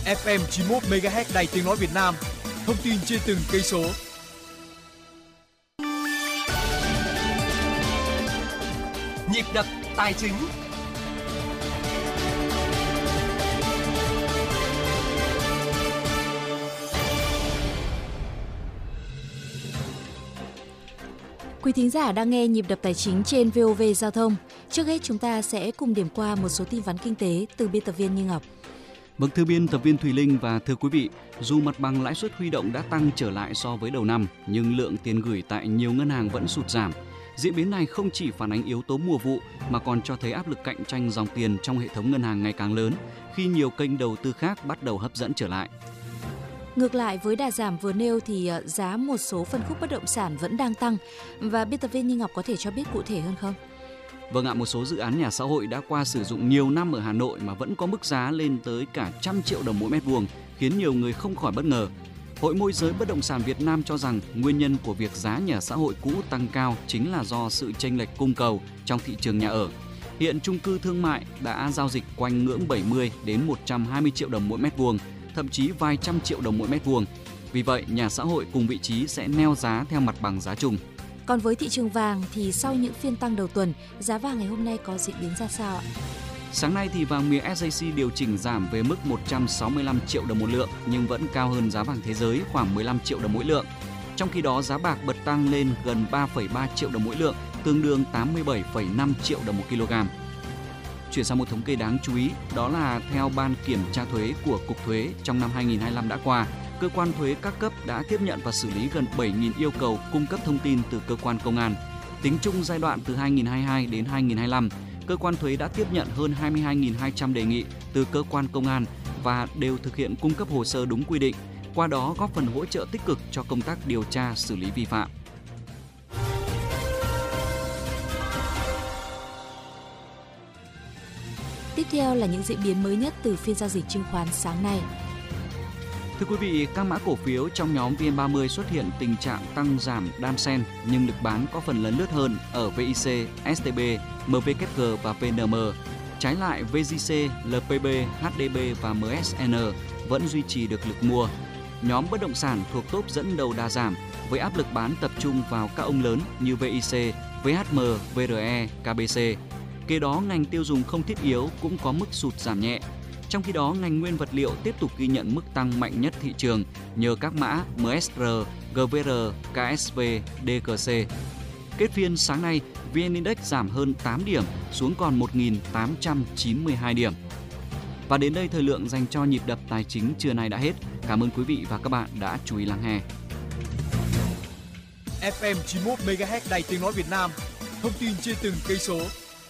FM 91 MHz Đài Tiếng nói Việt Nam. Thông tin trên từng cây số. Nhịp đập tài chính. Quý thính giả đang nghe Nhịp đập tài chính trên VOV Giao thông. Trước hết chúng ta sẽ cùng điểm qua một số tin vắn kinh tế từ biên tập viên Như Ngọc. Vâng, thưa biên tập viên Thùy Linh và thưa quý vị, dù mặt bằng lãi suất huy động đã tăng trở lại so với đầu năm, nhưng lượng tiền gửi tại nhiều ngân hàng vẫn sụt giảm. Diễn biến này không chỉ phản ánh yếu tố mùa vụ mà còn cho thấy áp lực cạnh tranh dòng tiền trong hệ thống ngân hàng ngày càng lớn khi nhiều kênh đầu tư khác bắt đầu hấp dẫn trở lại. Ngược lại với đà giảm vừa nêu thì giá một số phân khúc bất động sản vẫn đang tăng, và biên tập viên Như Ngọc có thể cho biết cụ thể hơn không? Vâng ạ, một số dự án nhà xã hội đã qua sử dụng nhiều năm ở Hà Nội mà vẫn có mức giá lên tới cả 100 triệu đồng mỗi mét vuông, khiến nhiều người không khỏi bất ngờ. Hội môi giới bất động sản Việt Nam cho rằng nguyên nhân của việc giá nhà xã hội cũ tăng cao chính là do sự chênh lệch cung cầu trong thị trường nhà ở. Hiện chung cư thương mại đã giao dịch quanh ngưỡng 70 đến 120 triệu đồng mỗi mét vuông, thậm chí vài trăm triệu đồng mỗi mét vuông. Vì vậy, nhà xã hội cùng vị trí sẽ neo giá theo mặt bằng giá chung. Còn với thị trường vàng thì sau những phiên tăng đầu tuần, giá vàng ngày hôm nay có diễn biến ra sao ạ? Sáng nay thì vàng miếng SJC điều chỉnh giảm về mức 165 triệu đồng một lượng nhưng vẫn cao hơn giá vàng thế giới khoảng 15 triệu đồng mỗi lượng. Trong khi đó, giá bạc bật tăng lên gần 3,3 triệu đồng mỗi lượng, tương đương 87,5 triệu đồng một kg. Chuyển sang một thống kê đáng chú ý, đó là theo Ban Kiểm tra thuế của Cục Thuế trong năm 2025 đã qua, cơ quan thuế các cấp đã tiếp nhận và xử lý gần 7.000 yêu cầu cung cấp thông tin từ cơ quan công an. Tính chung giai đoạn từ 2022 đến 2025, cơ quan thuế đã tiếp nhận hơn 22.200 đề nghị từ cơ quan công an và đều thực hiện cung cấp hồ sơ đúng quy định, qua đó góp phần hỗ trợ tích cực cho công tác điều tra xử lý vi phạm. Tiếp theo là những diễn biến mới nhất từ phiên giao dịch chứng khoán sáng nay. Thưa quý vị, các mã cổ phiếu trong nhóm VN30 xuất hiện tình trạng tăng giảm đan xen nhưng lực bán có phần lấn lướt hơn ở VIC, STB, MVKG và PNM. Trái lại, VGC, LPB, HDB và MSN vẫn duy trì được lực mua. Nhóm bất động sản thuộc top dẫn đầu đà giảm với áp lực bán tập trung vào các ông lớn như VIC, VHM, VRE, KBC. Kế đó, ngành tiêu dùng không thiết yếu cũng có mức sụt giảm nhẹ. Trong khi đó, ngành nguyên vật liệu tiếp tục ghi nhận mức tăng mạnh nhất thị trường nhờ các mã MSR, GVR, KSV, DGC. Kết phiên sáng nay, VN Index giảm hơn 8 điểm xuống còn 1.892 điểm. Và đến đây thời lượng dành cho nhịp đập tài chính trưa nay đã hết. Cảm ơn quý vị và các bạn đã chú ý lắng nghe. FM 91 MHz Đài Tiếng nói Việt Nam. Thông tin trên từng cây số.